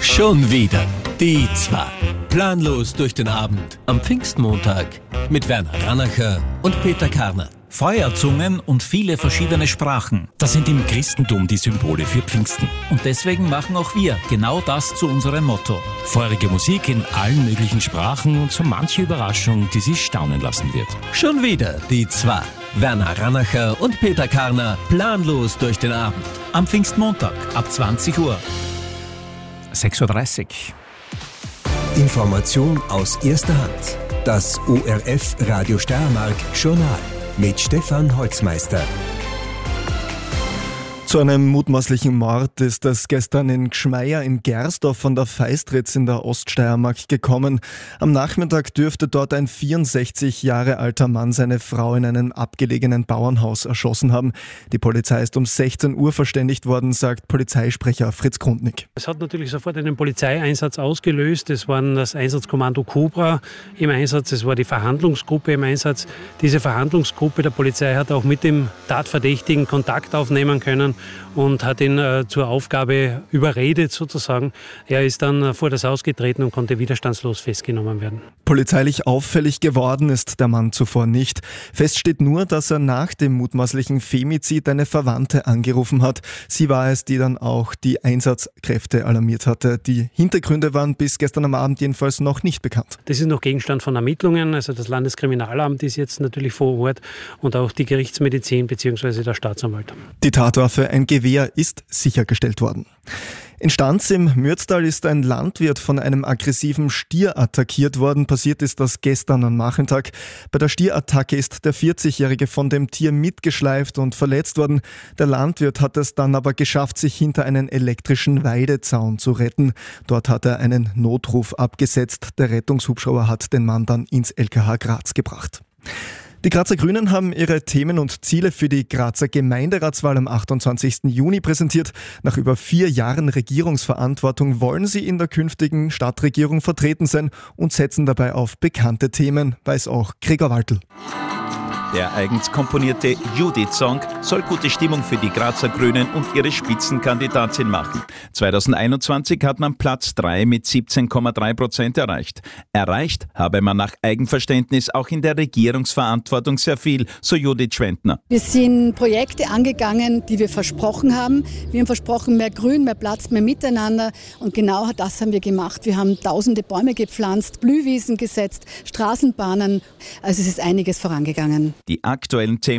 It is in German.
Schon wieder die zwei. Planlos durch den Abend am Pfingstmontag mit Werner Ranacher und Peter Karner. Feuerzungen und viele verschiedene Sprachen. Das sind im Christentum die Symbole für Pfingsten. Und deswegen machen auch wir genau das zu unserem Motto. Feurige Musik in allen möglichen Sprachen und so manche Überraschung, die Sie staunen lassen wird. Schon wieder die zwei. Werner Ranacher und Peter Karner planlos durch den Abend. Am Pfingstmontag ab 20 Uhr. 6.30 Uhr. Information aus erster Hand. Das ORF Radio Steiermark Journal mit Stefan Holzmeister. Zu einem mutmaßlichen Mord ist es gestern in Gschmeyer in Gersdorf von der Feistritz in der Oststeiermark gekommen. Am Nachmittag dürfte dort ein 64 Jahre alter Mann seine Frau in einem abgelegenen Bauernhaus erschossen haben. Die Polizei ist um 16 Uhr verständigt worden, sagt Polizeisprecher Fritz Grundnick. Es hat natürlich sofort einen Polizeieinsatz ausgelöst. Es war das Einsatzkommando Cobra im Einsatz, es war die Verhandlungsgruppe im Einsatz. Diese Verhandlungsgruppe der Polizei hat auch mit dem Tatverdächtigen Kontakt aufnehmen können und hat ihn zur Aufgabe überredet sozusagen. Er ist dann vor das Haus getreten und konnte widerstandslos festgenommen werden. Polizeilich auffällig geworden ist der Mann zuvor nicht. Fest steht nur, dass er nach dem mutmaßlichen Femizid eine Verwandte angerufen hat. Sie war es, die dann auch die Einsatzkräfte alarmiert hatte. Die Hintergründe waren bis gestern am Abend jedenfalls noch nicht bekannt. Das ist noch Gegenstand von Ermittlungen. Also das Landeskriminalamt ist jetzt natürlich vor Ort und auch die Gerichtsmedizin bzw. der Staatsanwalt. Die Tatwaffe, ein Gewehr, ist sichergestellt worden. In Stanz im Mürztal ist ein Landwirt von einem aggressiven Stier attackiert worden. Passiert ist das gestern am Nachmittag. Bei der Stierattacke ist der 40-Jährige von dem Tier mitgeschleift und verletzt worden. Der Landwirt hat es dann aber geschafft, sich hinter einen elektrischen Weidezaun zu retten. Dort hat er einen Notruf abgesetzt. Der Rettungshubschrauber hat den Mann dann ins LKH Graz gebracht. Die Grazer Grünen haben ihre Themen und Ziele für die Grazer Gemeinderatswahl am 28. Juni präsentiert. Nach über 4 Jahren Regierungsverantwortung wollen sie in der künftigen Stadtregierung vertreten sein und setzen dabei auf bekannte Themen, weiß auch Gregor Waltl. Der eigens komponierte Judith-Song soll gute Stimmung für die Grazer Grünen und ihre Spitzenkandidatin machen. 2021 hat man Platz 3 mit 17,3% erreicht. Erreicht habe man nach Eigenverständnis auch in der Regierungsverantwortung sehr viel, so Judith Schwentner. Wir sind Projekte angegangen, die wir versprochen haben. Wir haben versprochen, mehr Grün, mehr Platz, mehr Miteinander. Und genau das haben wir gemacht. Wir haben tausende Bäume gepflanzt, Blühwiesen gesetzt, Straßenbahnen. Also es ist einiges vorangegangen. Die aktuellen Themen